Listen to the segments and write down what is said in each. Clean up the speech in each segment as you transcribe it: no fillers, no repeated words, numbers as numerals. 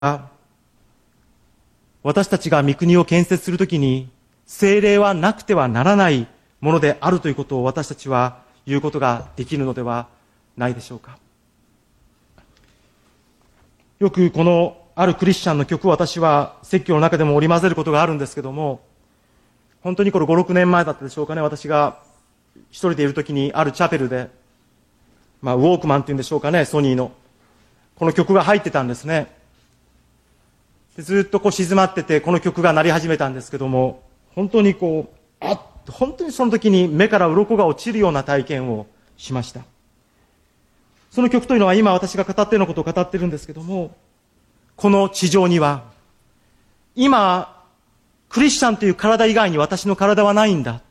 私たちが御国を建設するときに、聖霊はなくてはならないものであるということを私たちは言うことができるのではないでしょうか。よくこのあるクリスチャンの曲を私は説教の中でも織り交ぜることがあるんですけども、本当にこれ5、6年前だったでしょうかね。私が一人でいるときにあるチャペルで、ウォークマンっていうんでしょうかね、ソニーの。この曲が入ってたんですね。でずっと静まってて、この曲が鳴り始めたんですけども、本当に本当にその時に目から鱗が落ちるような体験をしました。その曲というのは今私が語っているようなことを語っているんですけども、この地上には、今、クリスチャンという体以外に私の体はないんだ。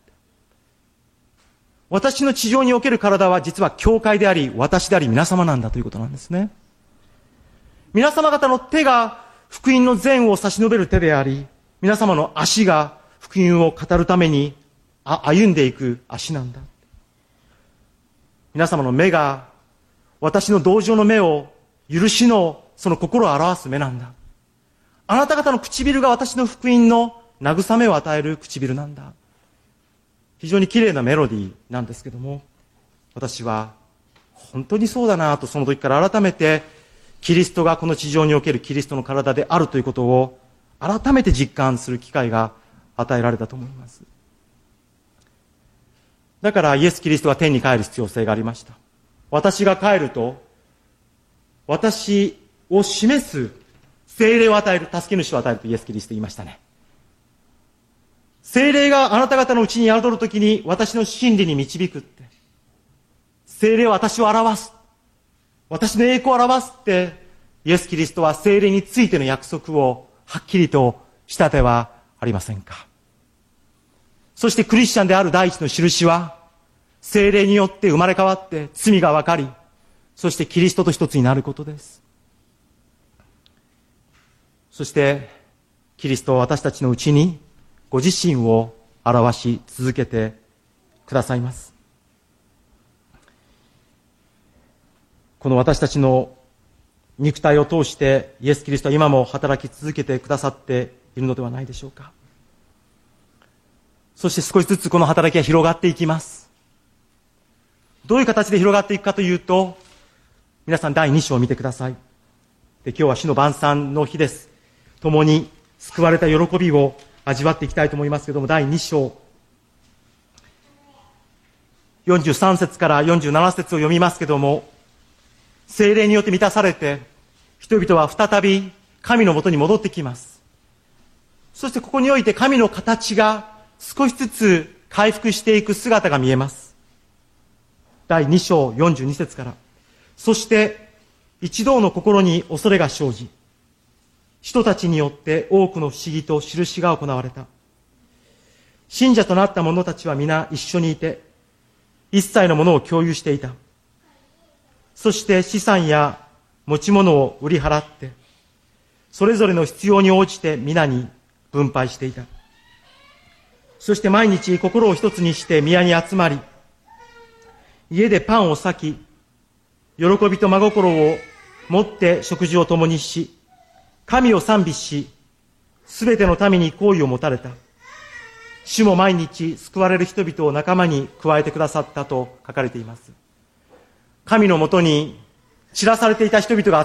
私の地上における体は実は教会であり、私であり皆様なんだということなんですね。皆様方の手が福音の善を差し伸べる手であり、皆様の足が福音を語るために歩んでいく足なんだ。皆様の目が私の同情の目を許しのその心を表す目なんだ。あなた方の唇が私の福音の慰めを与える唇なんだ。非常に綺麗なメロディーなんですけども、私は本当にそうだなとその時から改めてキリストがこの地上におけるキリストの体であるということを改めて実感する機会が与えられたと思います。だからイエス・キリストは天に帰る必要性がありました。私が帰ると、私を示す聖霊を与える、助け主を与えるとイエス・キリスト言いましたね。聖霊があなた方のうちに宿るときに私の真理に導くって。聖霊は私を表す。私の栄光を表すって、イエス・キリストは聖霊についての約束をはっきりとしたではありませんか。そしてクリスチャンである第一の印は、聖霊によって生まれ変わって罪が分かり、そしてキリストと一つになることです。そしてキリストは私たちのうちにご自身を表し続けてくださいます。この私たちの肉体を通してイエス・キリストは今も働き続けてくださっているのではないでしょうか。そして少しずつこの働きが広がっていきます。どういう形で広がっていくかというと、皆さん第2章を見てください。で、今日は主の晩餐の日です。共に救われた喜びを味わっていきたいと思いますけれども、第2章43節から47節を読みますけれども、聖霊によって満たされて人々は再び神のもとに戻ってきます。そしてここにおいて神の形が少しずつ回復していく姿が見えます。第2章42節から。そして一同の心に恐れが生じ、人たちによって多くの不思議と印が行われた。信者となった者たちは皆一緒にいて、一切のものを共有していた。そして資産や持ち物を売り払って、それぞれの必要に応じて皆に分配していた。そして毎日心を一つにして宮に集まり、家でパンを裂き、喜びと真心を持って食事を共にし、神を賛美し、すべての民に好意を持たれた。主も毎日救われる人々を仲間に加えてくださったと書かれています。神のもとに散らされていた人々が